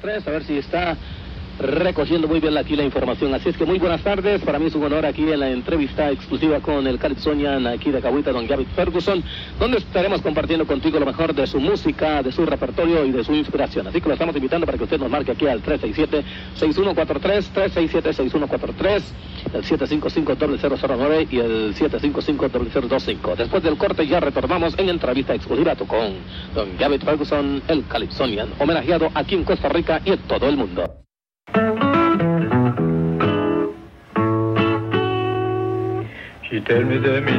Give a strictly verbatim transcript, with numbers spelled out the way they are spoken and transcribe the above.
tres, a ver si está recogiendo muy bien aquí la información. Así es que muy buenas tardes, para mí es un honor aquí en la entrevista exclusiva con el Calypsonian aquí de Cahuita, don Gavin Ferguson, donde estaremos compartiendo contigo lo mejor de su música, de su repertorio y de su inspiración. Así que lo estamos invitando para que usted nos marque aquí al tres seis siete, seis uno cuatro tres, tres seis siete, seis uno cuatro tres, el siete cinco cinco, cero cero cero nueve y el siete cinco cinco, cero cero dos cinco. Después del corte ya retornamos en entrevista exclusiva con don Gavin Ferguson, el Calypsonian, homenajeado aquí en Costa Rica y en todo el mundo. She tell me that me